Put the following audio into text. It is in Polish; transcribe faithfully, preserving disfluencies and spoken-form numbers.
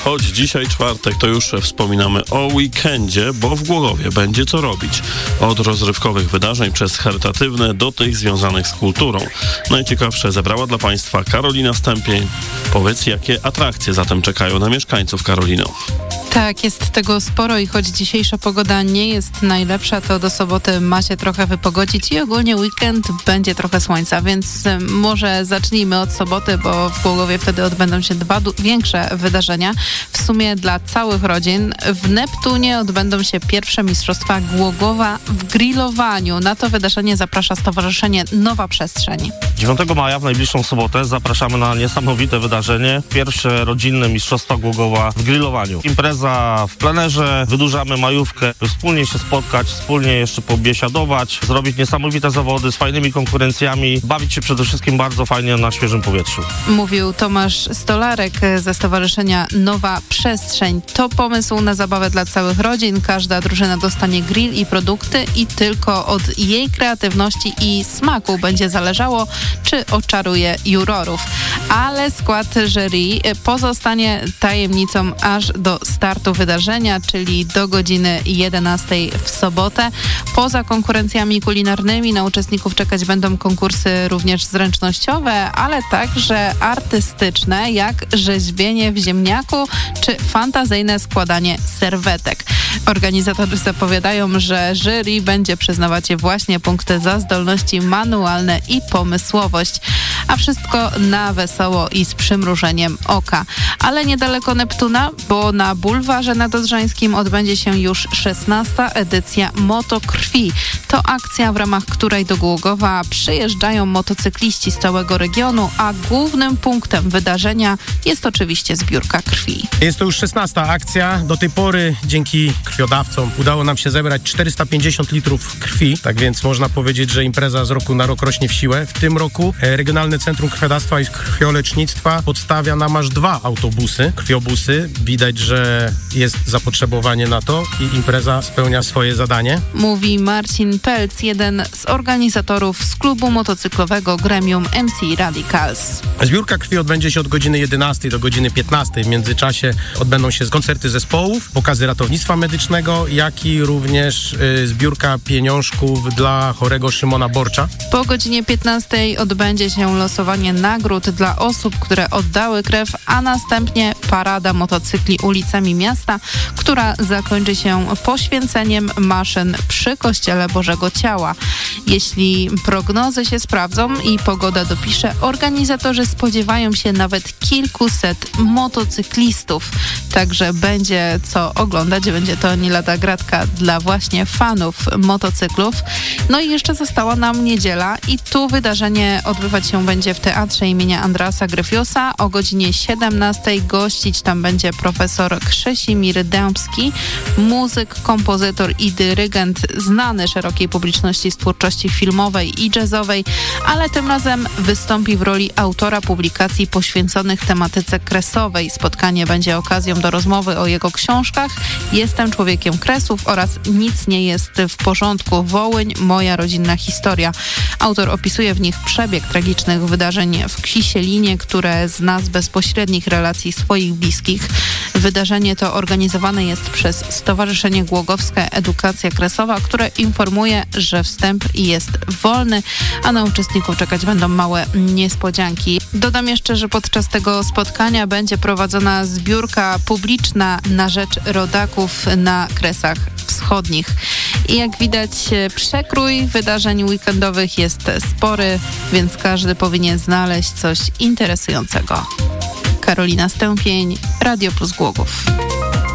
Choć dzisiaj czwartek, to już wspominamy o weekendzie, bo w Głogowie będzie co robić. Od rozrywkowych wydarzeń przez charytatywne do tych związanych z kulturą. Najciekawsze zebrała dla Państwa Karolina Stępień. Powiedz, jakie atrakcje zatem czekają na mieszkańców, Karolino? Tak, jest tego sporo i choć dzisiejsza pogoda nie jest najlepsza, to do soboty ma się trochę wypogodzić i ogólnie weekend będzie trochę słońca, więc może zacznijmy od soboty, bo w Głogowie wtedy odbędą się dwa du- większe wydarzenia. W sumie dla całych rodzin. W Neptunie odbędą się pierwsze Mistrzostwa Głogowa w grillowaniu. Na to wydarzenie zaprasza Stowarzyszenie Nowa Przestrzeń. dziewiątego maja, w najbliższą sobotę, zapraszamy na niesamowite wydarzenie. Pierwsze rodzinne Mistrzostwa Głogowa w grillowaniu. Impreza w plenerze, wydłużamy majówkę, by wspólnie się spotkać, wspólnie jeszcze pobiesiadować, zrobić niesamowite zawody z fajnymi konkurencjami, bawić się przede wszystkim bardzo fajnie na świeżym powietrzu. Mówił Tomasz Stolarek ze Stowarzyszenia Nowa Przestrzeń. To pomysł na zabawę dla całych rodzin. Każda drużyna dostanie grill i produkty i tylko od jej kreatywności i smaku będzie zależało, czy oczaruje jurorów. Ale skład jury pozostanie tajemnicą aż do startu wydarzenia, czyli do godziny jedenastej w sobotę. Poza konkurencjami kulinarnymi na uczestników czekać będą konkursy również zręcznościowe, ale także artystyczne, jak rzeźbienie w ziemniaku czy fantazyjne składanie serwetek. Organizatorzy zapowiadają, że jury będzie przyznawać je właśnie punkty za zdolności manualne i pomysłowość, a wszystko na wesoło i z przymrużeniem oka. Ale niedaleko Neptuna, bo na bulwarze nadodrzańskim odbędzie się już szesnasta edycja Motokrwi. To akcja, w ramach której do Głogowa przyjeżdżają motocykliści z całego regionu, a głównym punktem wydarzenia jest oczywiście zbiórka krwi. Jest to już szesnasta akcja. Do tej pory dzięki krwiodawcom udało nam się zebrać czterysta pięćdziesiąt litrów krwi, tak więc można powiedzieć, że impreza z roku na rok rośnie w siłę. W tym roku Regionalne Centrum Krwiodawstwa i Krwiolecznictwa podstawia nam aż dwa autobusy, krwiobusy. Widać, że jest zapotrzebowanie na to i impreza spełnia swoje zadanie. Mówi Marcin Pelc, jeden z organizatorów z klubu motocyklowego Gremium M C Radicals. Zbiórka krwi odbędzie się od godziny jedenastej do godziny piętnastej. W międzyczasie odbędą się koncerty zespołów, pokazy ratownictwa medycznego, jak i również y, zbiórka pieniążków dla chorego Szymona Borcza. Po godzinie piętnastej odbędzie się losowanie nagród dla osób, które oddały krew, a następnie parada motocykli ulicami miasta, która zakończy się poświęceniem maszyn przy Kościele Bożego Ciała. Jeśli prognozy się sprawdzą i pogoda dopisze, organizatorzy spodziewają się nawet kilkuset motocyklistów. Także będzie co oglądać, będzie to nie lada gratka dla właśnie fanów motocyklów. No i jeszcze została nam niedziela i tu wydarzenie odbywać się będzie w Teatrze imienia Andrasa Gryfiosa. O godzinie siedemnastej gościć tam będzie profesor Krzesimir Dębski, muzyk, kompozytor i dyrygent znany szerokiej publiczności z twórczości filmowej i jazzowej, ale tym razem wystąpi w roli autora publikacji poświęconych tematyce kresowej. Spotkanie będzie okazją do rozmowy o jego książkach Jestem człowiekiem kresów oraz Nic nie jest w porządku. Wołyń, moja rodzinna historia. Autor opisuje w nich przebieg tragicznych wydarzeń w Kisielinie, które zna z bezpośrednich relacji swoich bliskich. Wydarzenie to organizowane jest przez Stowarzyszenie Głogowskie Edukacja Kresowa, które informuje, że wstęp jest wolny, a na uczestników czekać będą małe niespodzianki. Dodam jeszcze, że podczas tego spotkania będzie prowadzona zbiórka publiczna na rzecz rodaków na Kresach Wschodnich. I jak widać, przekrój wydarzeń weekendowych jest spory, więc każdy powinien znaleźć coś interesującego. Karolina Stępień, Radio Plus Głogów.